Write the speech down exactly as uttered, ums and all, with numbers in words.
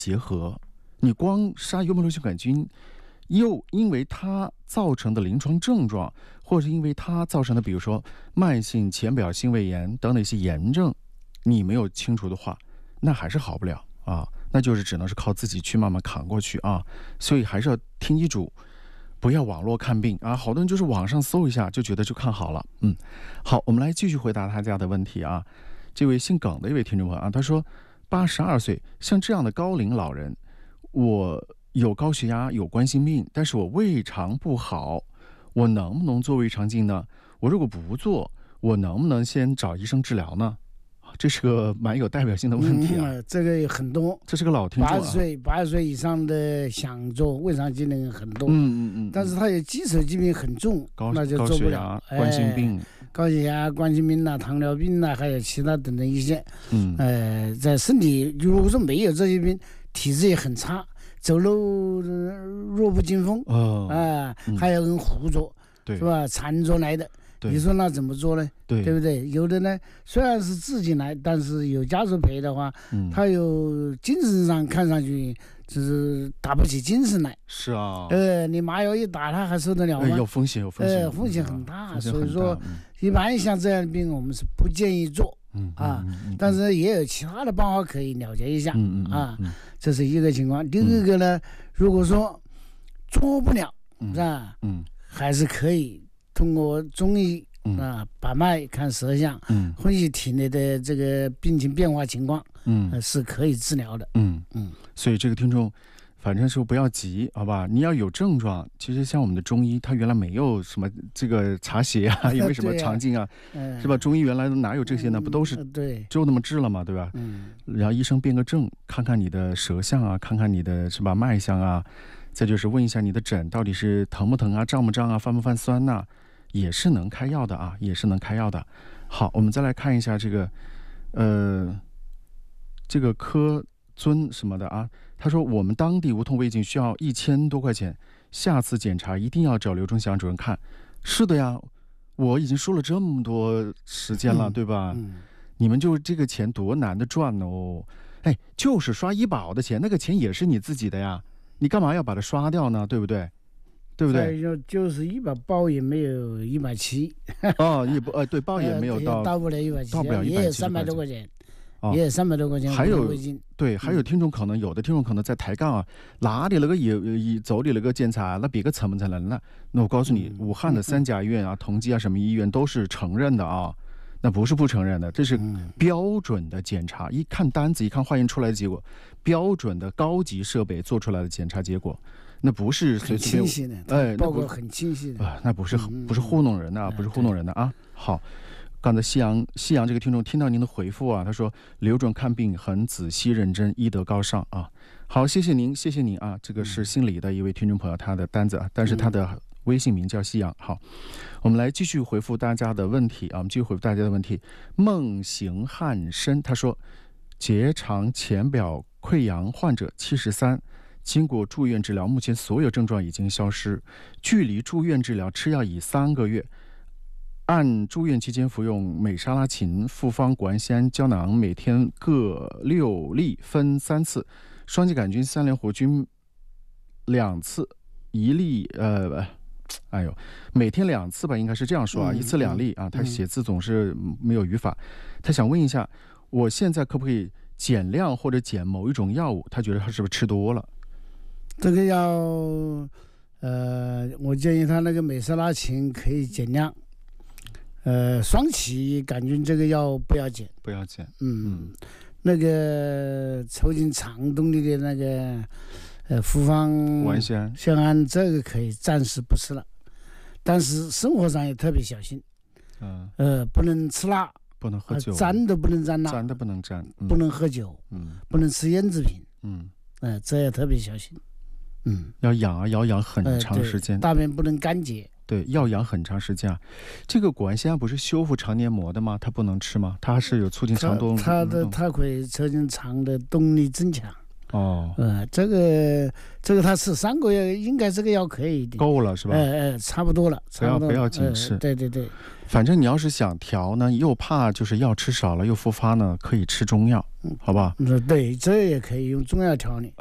结合，你光杀幽门螺旋杆菌，又因为它造成的临床症状，或者是因为它造成的，比如说慢性浅表性胃炎等等一些炎症，你没有清除的话，那还是好不了啊，那就是只能是靠自己去慢慢扛过去啊。所以还是要听医嘱，不要网络看病啊。好多人就是网上搜一下就觉得就看好了。嗯，好，我们来继续回答他家的问题啊。这位姓耿的一位听众朋友啊，他说八十二岁，像这样的高龄老人，我有高血压，有冠心病，但是我胃肠不好，我能不能做胃肠镜呢？我如果不做，我能不能先找医生治疗呢？这是个蛮有代表性的问题啊。 嗯、这个很多， 这是个老听众、啊。 八十岁、八十岁以上的想做胃肠镜的人很多， 嗯嗯嗯， 但是他有基础疾病很重，那就做不了。 高血压、冠心病、 哎、高血压、冠心病呐、糖尿病呐，还有其他等等一些。 嗯， 呃，在身体如果说没有这些病，体质也很差，走路弱不禁风， 哦， 啊、呃嗯，还有人胡做， 对， 是吧？缠着来的。你说那怎么做呢？ 对， 对不对？有的呢，虽然是自己来，但是有家属陪的话，嗯、他有精神上看上去就是打不起精神来。 是啊， 呃，你麻药一打，他还受得了吗？ 呃、有风险，有风险， 呃，风险很大。 嗯、 所以说、嗯，一般像这样的病，我们是不建议做。 嗯啊、 嗯嗯， 但是也有其他的办法可以了解一下。 嗯嗯啊、 嗯， 这是一个情况。第二个呢，如果说做不了，是吧？ 嗯， 还是可以通过中医。 嗯、 啊，把脉看舌象， 嗯， 分析体内的这个病情变化情况， 嗯， 呃、是可以治疗的， 嗯嗯。所以这个听众，反正说不要急，好吧？你要有症状，其实像我们的中医，他原来没有什么这个查血啊，也没什么肠镜啊，啊是吧？中医原来哪有这些呢？ 嗯、 不都是对， 就那么治了嘛，对吧？ 嗯。 然后医生辨个证，看看你的舌象啊，看看你的是吧脉象啊，再就是问一下你的疹到底是疼不疼啊，胀不胀啊，泛不泛酸呐、啊。也是能开药的啊，也是能开药的。好，我们再来看一下这个，呃，这个柯尊什么的啊。他说我们当地无痛胃镜需要一千多块钱，下次检查一定要找刘忠祥主任看。是的呀，我已经说了这么多时间了， 嗯、 对吧、 嗯？ 你们就这个钱多难的赚哦，哎，就是刷医保的钱，那个钱也是你自己的呀，你干嘛要把它刷掉呢？对不对？对不对？ 就就是医保包也没有一百七。 哦，也不呃，对，包也没有到， 到不了一百七， 到不了一百七， 也有三百多块钱， 哦、 也有三百多块钱。 还有对，还有听众可能、嗯、有的听众可能在抬杠啊，哪里那个也走里那个检查，那别个承不承认了？那我告诉你，嗯、武汉的三甲医院啊、同济啊什么医院都是承认的啊，那不是不承认的，这是标准的检查，一看单子，一看化验出来的结果，标准的高级设备做出来的检查结果。那不是随随便， 清晰的， 哎， 报告很清晰的啊，那不是不是糊弄人的啊， 嗯、 不是糊弄人的啊。好，刚才夕阳夕阳这个听众听到您的回复啊，他说刘主任看病很仔细认真，医德高尚啊。好，谢谢您，谢谢您啊。这个是姓李的一位听众朋友，他的单子，但是他的微信名叫夕阳。好，我们来继续回复大家的问题啊，我们继续回复大家的问题。梦行汉深他说，结肠浅表溃疡患者七十三。经过住院治疗，目前所有症状已经消失，距离住院治疗吃药已三个月。按住院期间服用美沙拉嗪复方谷氨酰胺胶囊，每天各六粒，分三次；双歧杆菌、三联活菌两次，一粒呃，哎呦，每天两次吧，应该是这样说啊，嗯、一次两粒啊。他写字总是没有语法，他想问一下，我现在可不可以减量或者减某一种药物？他觉得他是不是吃多了？ 这个药，呃，我建议他那个美沙拉嗪可以减量，呃，双歧杆菌这个药不要减， 不要减。 嗯，嗯那个促进肠动力的那个呃复方谷氨酰酰胺，这个可以暂时不吃了，但是生活上也特别小心， 嗯， 呃，不能吃辣， 不能喝酒， 呃、沾都不能沾辣， 沾都不能沾， 嗯、不能喝酒， 嗯， 不能吃腌制品， 嗯， 呃，这也特别小心。嗯， 要养啊，要养很长时间、 呃，大便不能干结。 对，要养很长时间啊。这个谷氨酰胺不是修复肠黏膜的吗？它不能吃吗？它是有促进肠动， 它的它可以促进肠的动力增强。 哦， 呃，这个这个他吃三个月，应该这个药可以的， 够了是吧？ 哎哎，差不多了， 不要差不多了不要紧吃、 呃。对对对， 反正你要是想调呢，又怕就是药吃少了又复发呢，可以吃中药，好吧？ 嗯，对，这也可以用中药调理。